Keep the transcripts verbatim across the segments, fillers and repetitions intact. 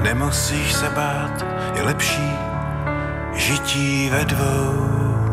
Nemusíš se bát, je lepší žití ve dvou.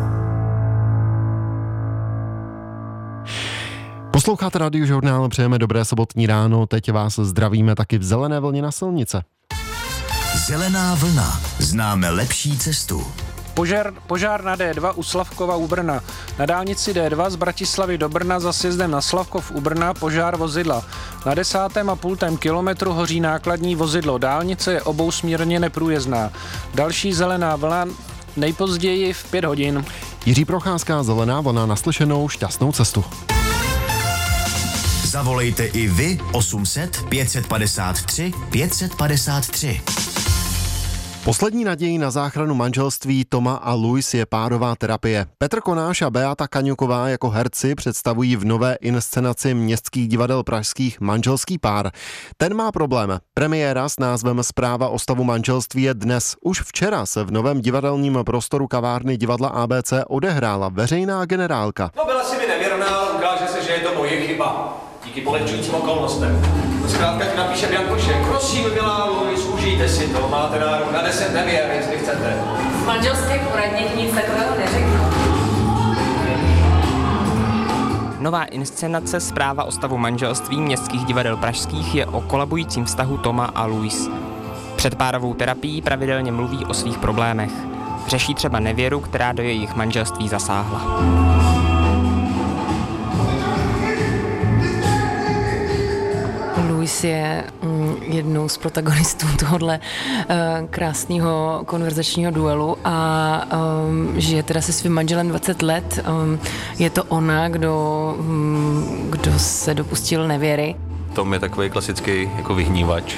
Posloucháte Radiožurnál, přejeme dobré sobotní ráno, teď vás zdravíme taky v Zelené vlně na silnice. Zelená vlna, známe lepší cestu. Požár, požár na D dva u Slavkova u Brna. Na dálnici D dva z Bratislavy do Brna za sjezdem na Slavkov u Brna požár vozidla. Na desátém a půltém kilometru hoří nákladní vozidlo. Dálnice je obousměrně neprůjezdná. Další zelená vlna nejpozději v pět hodin. Jiří Procházka, Zelená vlna, naslyšenou, šťastnou cestu. Zavolejte i vy osm set pět padesát tři pět padesát tři. Poslední nadějí na záchranu manželství Toma a Luis je párová terapie. Petr Konáš a Beata Kaňuková jako herci představují v nové inscenaci Městských divadel pražských manželský pár. Ten má problém. Premiéra s názvem Zpráva o stavu manželství je dnes. Už včera se v novém divadelním prostoru kavárny divadla A B C odehrála veřejná generálka. No byla si mi nevěrná, ale ukáže se, že je to moje chyba. Díky polehčujícím okolnostem. Zkrátka ti napíše Biankošek. Prosím, milá Luis, užijte si to. Máte nárok na deset nevěr, jestli chcete. V manželské poradně nic takového neřeknu. Nová inscenace Zpráva o stavu manželství Městských divadel pražských je o kolabujícím vztahu Toma a Luis. Před párovou terapií pravidelně mluví o svých problémech. Řeší třeba nevěru, která do jejich manželství zasáhla. Luis je mm, jednou z protagonistů tohohle uh, krásného konverzačního duelu a um, žije teda se svým manželem dvacet let. Um, je to ona, kdo, um, kdo se dopustil nevěry. Tom je takový klasický jako vyhnívač.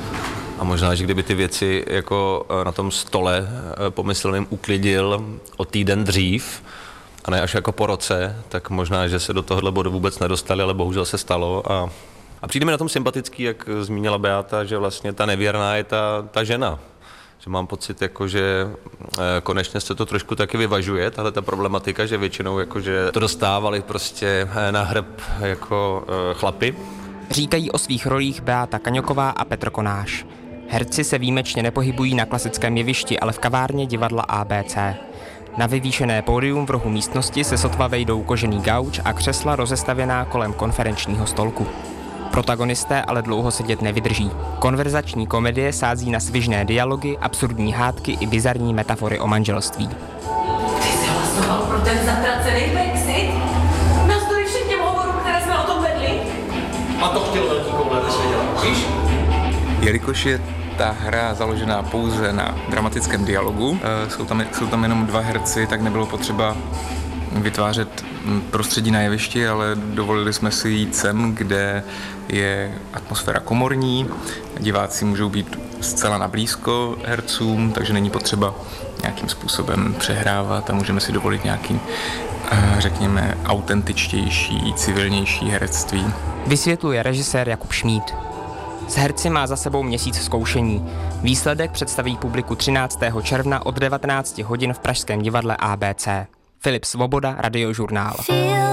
A možná, že kdyby ty věci jako na tom stole pomyslným uklidil o týden dřív, a ne až jako po roce, tak možná, že se do tohohle bodu vůbec nedostali, ale bohužel se stalo. A A přijde mi na tom sympatický, jak zmínila Beata, že vlastně ta nevěrná je ta, ta žena. Že mám pocit, jako, že konečně se to trošku taky vyvažuje, tahle ta problematika, že většinou jako, že to dostávali prostě na hrb jako chlapi. Říkají o svých rolích Beata Kaňuková a Petr Konáš. Herci se výjimečně nepohybují na klasickém jevišti, ale v kavárně divadla A B C. Na vyvýšené pódium v rohu místnosti se sotva vejdou kožený gauč a křesla rozestavěná kolem konferenčního stolku. Protagonisté ale dlouho sedět nevydrží. Konverzační komedie sází na svižné dialogy, absurdní hádky i bizarní metafory o manželství. Ty jsi hlasoval pro ten zatracený Brexit? Navzdory všem těm hovorům, které jsme o tom vedli? A to chtěl velký koule nesvědělat, víš? Jelikož je ta hra založená pouze na dramatickém dialogu, jsou tam, jsou tam jenom dva herci, tak nebylo potřeba vytvářet prostředí na jevišti, ale dovolili jsme si jít sem, kde je atmosféra komorní, diváci můžou být zcela nablízko hercům, takže není potřeba nějakým způsobem přehrávat a můžeme si dovolit nějaký, řekněme, autentičtější, civilnější herectví. Vysvětluje režisér Jakub Šmíd. S herci má za sebou měsíc zkoušení. Výsledek představí publiku třináctého června od devatenáct hodin v pražském divadle A B C. Filip Svoboda, Radiožurnál.